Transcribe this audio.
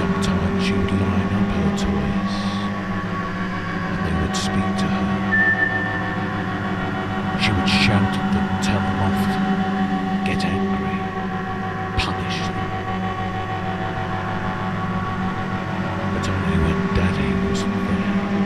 Sometimes you'd line up her toys, and they would speak